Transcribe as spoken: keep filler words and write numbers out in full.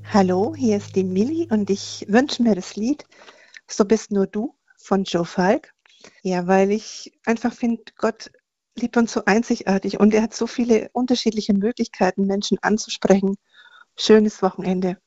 Hallo, hier ist die Milli und ich wünsche mir das Lied „So bist nur du“ von Joe Falk. Ja, weil ich einfach finde, Gott liebt uns so einzigartig und er hat so viele unterschiedliche Möglichkeiten, Menschen anzusprechen. Schönes Wochenende.